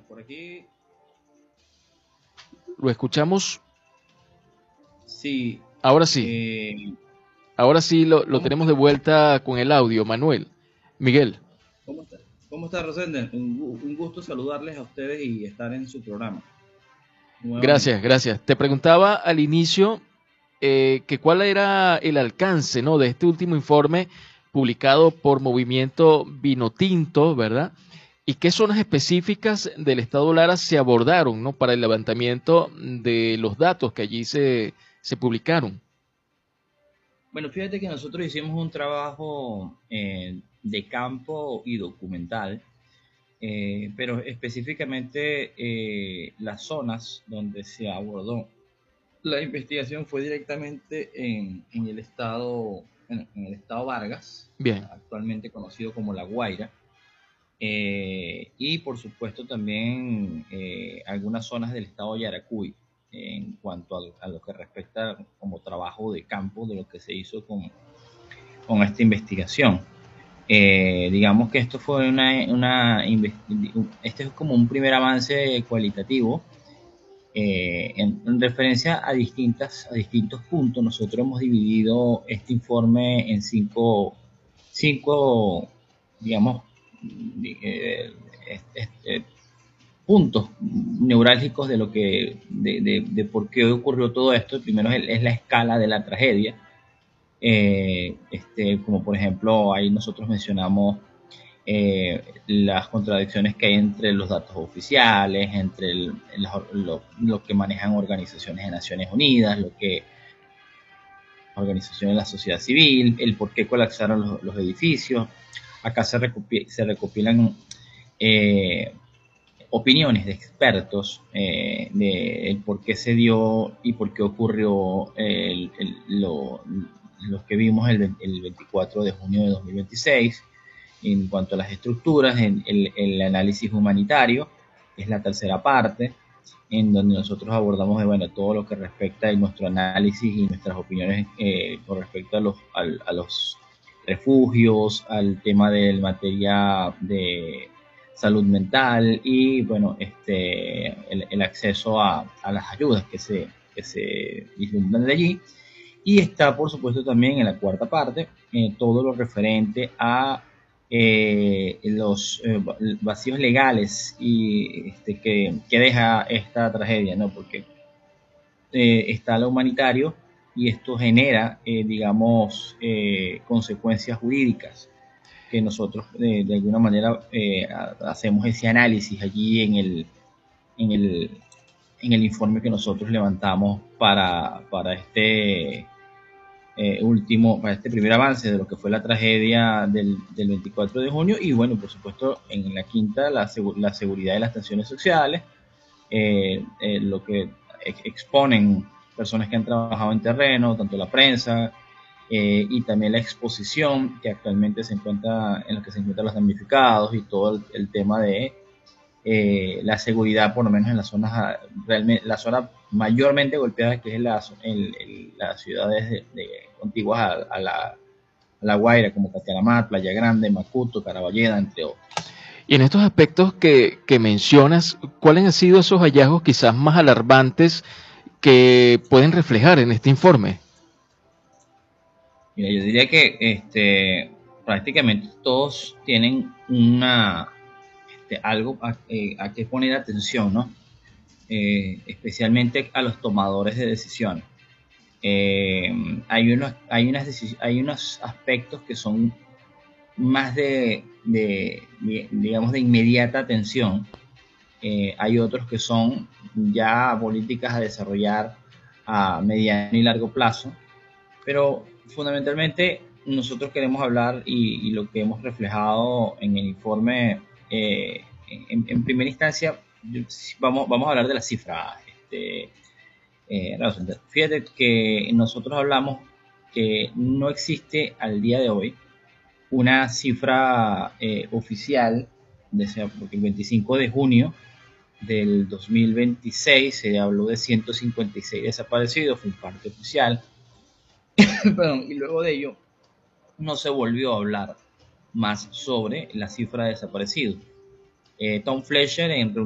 por aquí. Lo escuchamos. Sí. Ahora sí. eh, Ahora sí lo ¿Cómo está? tenemos de vuelta con el audio, Manuel. Miguel. ¿Cómo está? ¿Cómo está, Rosenda? Un gusto saludarles a ustedes y estar en su programa nuevamente. Gracias, gracias. Te preguntaba al inicio que cuál era el alcance, ¿no?, de este último informe publicado por Movimiento Vinotinto, ¿verdad? Y qué zonas específicas del estado Lara se abordaron, ¿no?, para el levantamiento de los datos que allí se publicaron. Bueno, fíjate que nosotros hicimos un trabajo de campo y documental, pero específicamente las zonas donde se abordó la investigación fue directamente en el estado, en el estado Vargas, Bien. actualmente conocido como La Guaira, y por supuesto también algunas zonas del estado de Yaracuy, en cuanto a lo que respecta como trabajo de campo de lo que se hizo con esta investigación. Digamos que esto fue este es como un primer avance cualitativo en referencia a distintos puntos. Nosotros hemos dividido este informe en cinco digamos, eh, puntos neurálgicos de lo que de por qué ocurrió todo esto. Primero es la escala de la tragedia, como por ejemplo ahí nosotros mencionamos las contradicciones que hay entre los datos oficiales, entre lo que manejan organizaciones de Naciones Unidas, lo que organizaciones de la sociedad civil, el por qué colapsaron los edificios. Acá se recopilan eh, opiniones de expertos de el por qué se dio y por qué ocurrió lo que vimos el 24 de junio de 2026 en cuanto a las estructuras, en el análisis humanitario, que es la tercera parte, en donde nosotros abordamos bueno, todo lo que respecta a nuestro análisis y nuestras opiniones con respecto a los refugios, al tema del materia de salud mental y bueno, el acceso a las ayudas que se vislumbran de allí. Y está, por supuesto, también en la cuarta parte todo lo referente a los vacíos legales y que deja esta tragedia, ¿no? Porque está lo humanitario y esto genera, digamos, consecuencias jurídicas que nosotros de alguna manera hacemos ese análisis allí en el, en el informe que nosotros levantamos para para este primer avance de lo que fue la tragedia del 24 de junio y bueno, por supuesto en la quinta la seguridad de las tensiones sociales, lo que exponen personas que han trabajado en terreno, tanto la prensa y también la exposición que actualmente se encuentra en la que se encuentran los damnificados y todo el tema de la seguridad, por lo menos en las zonas, realmente, la zona mayormente golpeada, que es las ciudades contiguas a la Guaira, como Catiaramar, Playa Grande, Macuto, Caraballeda, entre otros. Y en estos aspectos que mencionas, ¿cuáles han sido esos hallazgos quizás más alarmantes que pueden reflejar en este informe? Mira, yo diría que prácticamente todos tienen algo a que poner atención, ¿no? Especialmente a los tomadores de decisiones. Hay unos aspectos que son más digamos, de inmediata atención. Hay otros que son ya políticas a desarrollar a mediano y largo plazo, pero fundamentalmente nosotros queremos hablar y lo que hemos reflejado en el informe, en primera instancia, vamos a hablar de la cifra. Fíjate que nosotros hablamos que no existe al día de hoy una cifra oficial, porque el 25 de junio del 2026 se habló de 156 desaparecidos, fue un parte oficial, perdón, y luego de ello no se volvió a hablar más sobre la cifra de desaparecidos. Tom Fletcher en